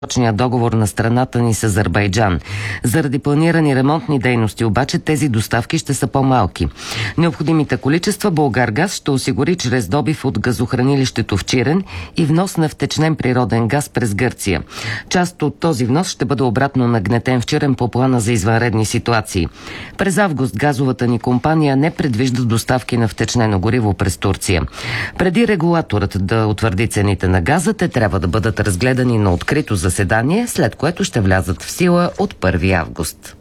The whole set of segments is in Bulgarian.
договор на страната ни с Азербайджан. Заради планирани ремонтни дейности обаче тези доставки ще са по-малки. Необходимите количества Булгаргаз ще осигури чрез добив от газохранилището в Чирен и внос на втечнен природен газ през Гърция. Част от този внос ще бъде обратно нагнетен в Чирен по плана за извънредни ситуации. През август газовата ни компания не предвижда доставки на втечнено гориво през Турция. Преди регулаторът да утвърди цените на газа, те трябва да бъдат разгледани на открито заседание, след което ще влязат в сила от 1 август.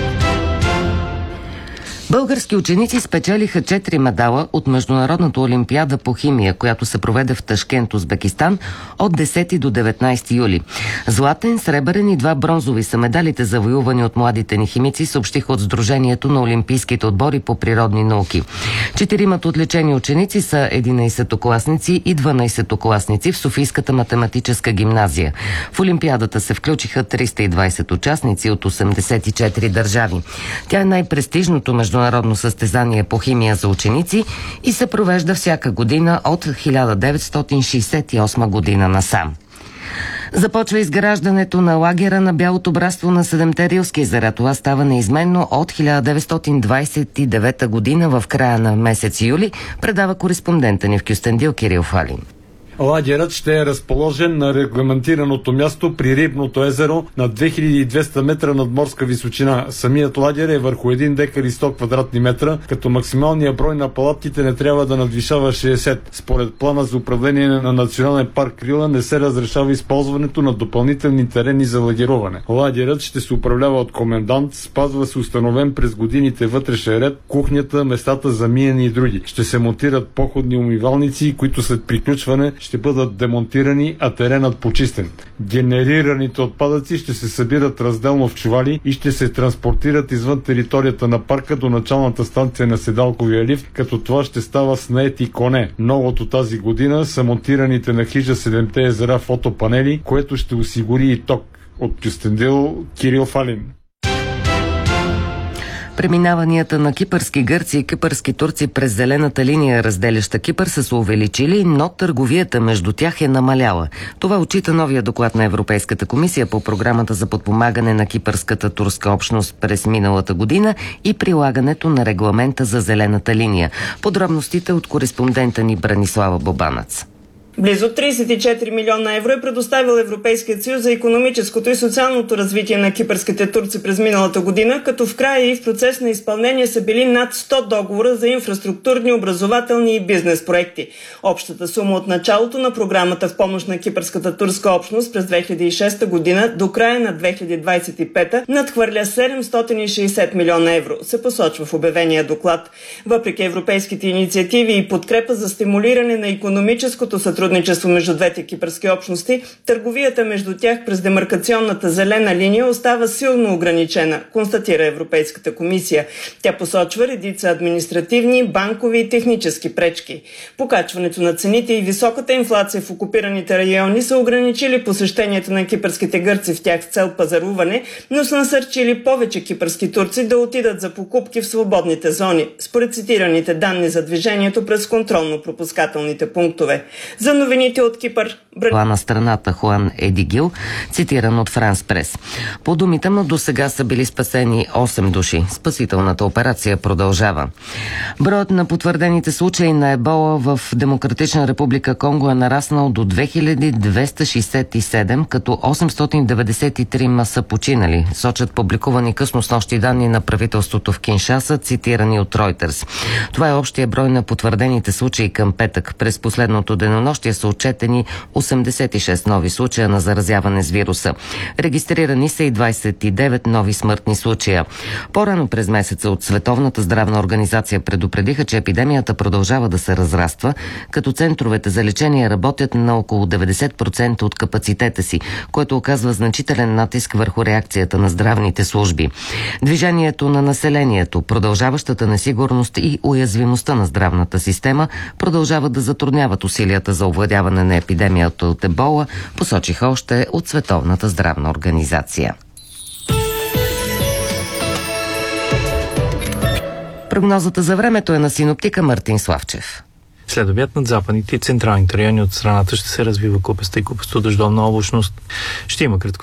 Български ученици спечелиха 4 медала от Международната олимпиада по химия, която се проведе в Ташкент, Узбекистан от 10 до 19 юли. Златен, сребърен и 2 бронзови са медалите, завоювани от младите ни химици, съобщиха от Сдружението на олимпийските отбори по природни науки. 4 отличени ученици са 11-класници и 12-класници в Софийската математическа гимназия. В олимпиадата се включиха 320 участници от 84 държави. Тя е най-престижното международно състезание по химия за ученици и се провежда всяка година от 1968 година насам. Започва изграждането на лагера на Бялото братство на 7-те Рилски езера. Това става неизменно от 1929 година в края на месец юли, предава кореспондента ни в Кюстендил Кирил Фалин. Лагерът ще е разположен на регламентираното място при Рибното езеро на 2200 метра надморска височина. Самият лагер е върху 1 декар и 100 квадратни метра, като максималният брой на палатките не трябва да надвишава 60. Според плана за управление на Национален парк Рила не се разрешава използването на допълнителни терени за лагеруване. Лагерът ще се управлява от комендант, спазва се установен през годините вътрешен ред, кухнята, местата за миене и други. Ще се монтират походни умивалници, които след приключване ще бъдат демонтирани, а теренът почистен. Генерираните отпадъци ще се събират разделно в чували и ще се транспортират извън територията на парка до началната станция на седалковия лифт, като това ще става с наети коне. Новото тази година са монтираните на хижа 7-те езера фотопанели, което ще осигури и ток. От Кюстендил Кирил Фалин. Преминаванията на кипърски гърци и кипърски турци през зелената линия, разделяща Кипър, са се увеличили, но търговията между тях е намаляла. Това отчита новия доклад на Европейската комисия по програмата за подпомагане на кипърската турска общност през миналата година и прилагането на регламента за зелената линия. Подробностите от кореспондента ни Бранислава Бобанац. Близо 34 милиона евро е предоставил Европейският съюз за икономическото и социалното развитие на кипърските турци през миналата година, като в края и в процес на изпълнение са били над 100 договора за инфраструктурни, образователни и бизнес проекти. Общата сума от началото на програмата в помощ на кипърската турска общност през 2006 година до края на 2025 надхвърля 760 милиона евро, се посочва в обявения доклад. Въпреки европейските инициативи и подкрепа за стимулиране на икономическото сътрудничество между двете кипърски общности, търговията между тях през демаркационната зелена линия остава силно ограничена, констатира Европейската комисия. Тя посочва редица административни, банкови и технически пречки. Покачването на цените и високата инфлация в окупираните райони са ограничили посещението на кипърските гърци в тях с цел пазаруване, но са насърчили повече кипърски турци да отидат за покупки в свободните зони, според цитираните данни за движението през контролно-пропускателните пунктове. За новините от Кипър. На страната Хуан Едигил, цитиран от Франс Прес. По думите му досега са били спасени 8 души. Спасителната операция продължава. Броят на потвърдените случаи на ебола в Демократична република Конго е нараснал до 2267, като 893 са починали, сочат публикувани късно снощи данни на правителството в Киншаса, цитирани от Reuters. Това е общия брой на потвърдените случаи към петък. През последното денонощие са отчетени 86 нови случая на заразяване с вируса. Регистрирани са и 29 нови смъртни случая. По-рано през месеца от Световната здравна организация предупредиха, че епидемията продължава да се разраства, като центровете за лечение работят на около 90% от капацитета си, което оказва значителен натиск върху реакцията на здравните служби. Движението на населението, продължаващата несигурност и уязвимостта на здравната система продължават да затрудняват усилията за овладяване на епидемията от ебола, посочиха още от Световната здравна организация. Прогнозата за времето е на синоптика Мартин Славчев. След обяд над западните и централните райони от страната ще се развива купеста и купесто дъждовна облачност. Ще има